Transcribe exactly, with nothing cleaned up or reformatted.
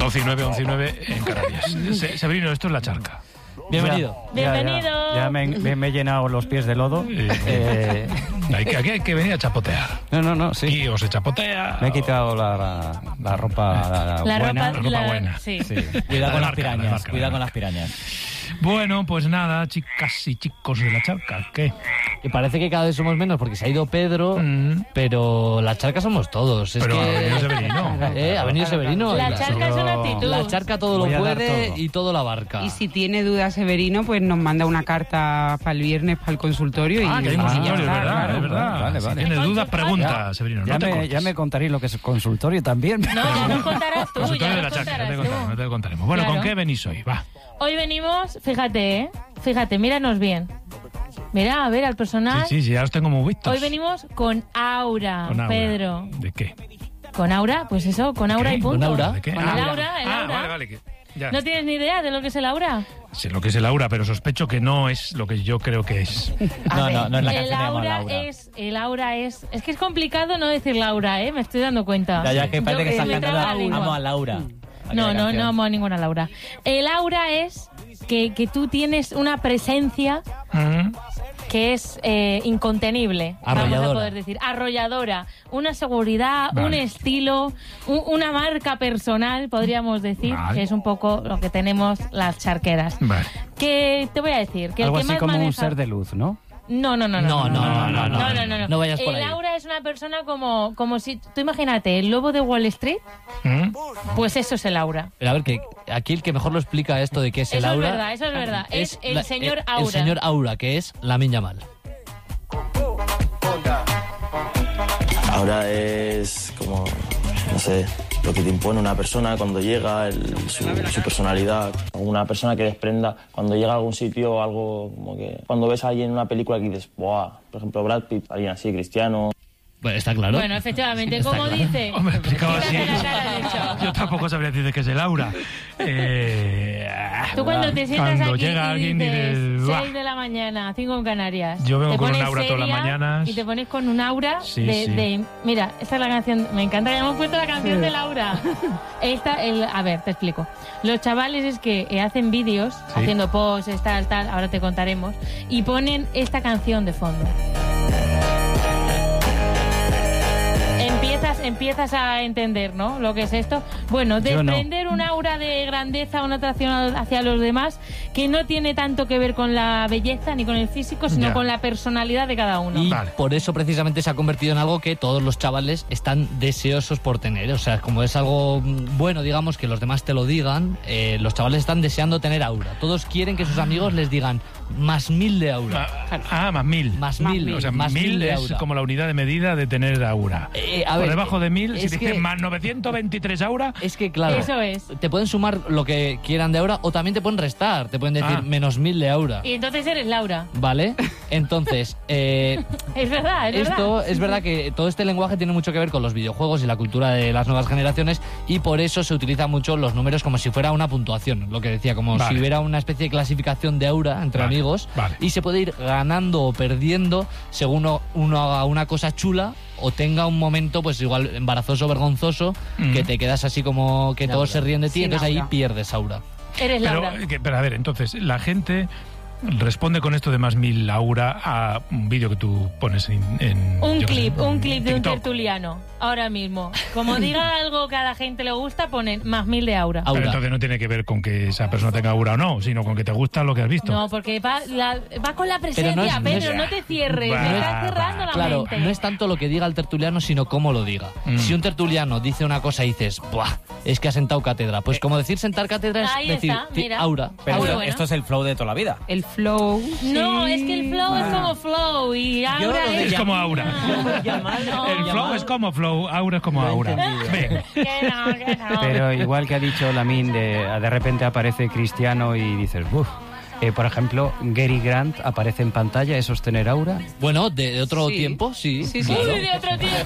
once y nueve, once y nueve en Canarias. Se, Severino, esto es La Charca. Bienvenido. Ya, Bienvenido. Ya, ya, ya me, me, me he llenado los pies de lodo. Eh, Hay que, aquí hay que venir a chapotear. no, no, no, sí. Aquí o se chapotea. Me he quitado la, la, la ropa la La buena. ropa, ropa la- buena. Sí. Sí. Cuidado con las La marca, la pirañas, marca, cuidado la con marca. las pirañas. Bueno, pues nada, chicas y chicos de La Charca, ¿qué? Y parece que cada vez somos menos porque se ha ido Pedro, Mm. pero la charca somos todos. Es Pero que... ha venido Severino. Eh, ha venido Severino. La Y charca es una actitud. La charca todo Voy lo a dar puede todo. y todo lo abarca. Y si tiene dudas Severino, pues nos manda una carta para el viernes para el consultorio. Ah, y que hay un y ya consultorio, es está, verdad, claro. es verdad. Vale, Si vale. tienes dudas, Consultorio. pregunta, Severino, Ya, no te me, cortes. ya me contaréis lo que es consultorio también. No, ya nos contarás tú, Consultorio ya de La nos Charca, ya te contarás contaremos, tú. ya te contaremos. Bueno, Claro. ¿con qué venís hoy? Va. Hoy venimos, fíjate, ¿eh? Fíjate, míranos bien. Mira, a ver, al personal. Sí, sí, sí, ya os tengo muy vistos. Hoy venimos con Aura, Con Aura. Pedro. ¿De qué? Con Aura, pues eso, con Aura ¿Qué? y punto. ¿Con Aura? ¿De qué? Con Ah, el Aura, el ah, Aura. vale, vale. que- ya. ¿No tienes ni idea de lo que es el Aura? Sé lo que es el aura, pero sospecho que no es lo que yo creo que es. A No, ver, no, no es la el canción de aura Laura. es el aura es es que es complicado no decir Laura, eh, me estoy dando cuenta. Ya, ya que parece Yo- que estás me traba la cantando lengua. Amo a Laura. No, no, no amo a ninguna Laura. El aura es que, que tú tienes una presencia Mm. que es eh, incontenible, vamos a Arrolladora. poder decir, arrolladora, una seguridad, Vale. un estilo, un- una marca personal, podríamos decir, Vale. que es un poco lo que tenemos las charqueras. Vale. Que te voy a decir, que Algo el que así más como un maneja- ser de luz, ¿no? No, no, no, No, no, no, no, no, no, no, no, no. No vayas por El ahí. aura es una persona como, como si, tú imagínate, el lobo de Wall Street, Mm. pues eso es el aura. Pero a ver, que aquí el que mejor lo explica esto de qué es el Eso es aura... verdad, eso es verdad. Es el la- señor el- Aura. El señor Aura, que es Lamine Yamal. Ahora es como, no sé, lo que te impone una persona cuando llega, el- su, su personalidad. Una persona que desprenda cuando llega a algún sitio, algo como que... Cuando ves a alguien en una película que dices, ¡buah! Por ejemplo, Brad Pitt, alguien así, Cristiano... Bueno, está claro. Bueno, efectivamente, como dice... Hombre, explicado así. Quítate la cara, de hecho. Yo tampoco sabría decir que es el aura. Eh, Tú cuando te sientas cuando aquí llega y alguien y dices dices, "Buah". seis de la mañana, cinco en Canarias. Yo vengo te con un pones aura todas las seria mañanas. Y te pones con un aura Sí, de, sí. de- Mira, esta es la canción... Me encanta que hayamos puesto la canción de Laura. Esta, el, a ver, te explico. Los chavales es que eh, hacen vídeos, Sí. haciendo posts, tal, tal, ahora te contaremos, y ponen esta canción de fondo. Empiezas, empiezas a entender, ¿no? Lo que es esto. Bueno, Yo no. desprender un aura de grandeza, una atracción hacia los demás, que no tiene tanto que ver con la belleza ni con el físico, sino Ya. con la personalidad de cada uno. Y Vale. por eso precisamente se ha convertido en algo que todos los chavales están deseosos por tener. O sea, como es algo mm, bueno, digamos, que los demás te lo digan, eh, los chavales están deseando tener aura. Todos quieren que sus amigos les digan más mil de aura. Ah, ah, más mil. Más Más mil. mil. O sea, más mil de es aura. como la unidad de medida de tener aura. Eh, a Por ver, debajo de mil, si es dices que- más novecientos veintitrés aura, Es que, claro, Eso es. te pueden sumar lo que quieran de aura o también te pueden restar. Te pueden decir Ah. menos mil de aura. Y entonces eres Laura. ¿Vale? Entonces, eh, Es verdad, es esto verdad. es verdad que todo este lenguaje tiene mucho que ver con los videojuegos y la cultura de las nuevas generaciones y por eso se utilizan mucho los números como si fuera una puntuación, lo que decía, como Vale. si hubiera una especie de clasificación de aura entre Vale, amigos vale. y se puede ir ganando o perdiendo según uno, uno haga una cosa chula o tenga un momento pues igual embarazoso o vergonzoso Mm. que te quedas así como que todos se ríen de ti, Sin entonces ahí aura. pierdes aura. Eres pero, Laura. que- pero a ver, entonces, la gente responde con esto de más mil aura a un vídeo que tú pones en... en, Un yo qué sé, clip, en un clip de un TikTok. tertuliano. Ahora mismo. Como diga algo que a la gente le gusta, ponen más mil de aura. Aura. Pero entonces no tiene que ver con que esa persona tenga aura o no, sino con que te gusta lo que has visto. No, porque va, la- va con la presencia, no es- no es- Pedro, no te cierres, Va, me estás cerrando va. la Claro, mente. no es tanto lo que diga el tertuliano, sino cómo lo diga. Mm. Si un tertuliano dice una cosa y dices, ¡buah! Es que ha sentado cátedra. Pues como decir sentar cátedra es Ahí decir, está, ti- mira. aura. Pero Muy esto, bueno. esto es el flow de toda la vida. El flow. No, sí. es que el flow es como flow y aura lo de es... Es como aura. No, El flow es como flow, aura es como aura. Venga. que no, que no. Pero igual que ha dicho Lamine, de, de repente aparece Cristiano y dices, uff. Eh, por ejemplo, Gary Grant aparece en pantalla, ¿eso es tener aura? Bueno, de, de otro Sí. tiempo, sí. Sí, sí. claro. Uy, de otro tiempo.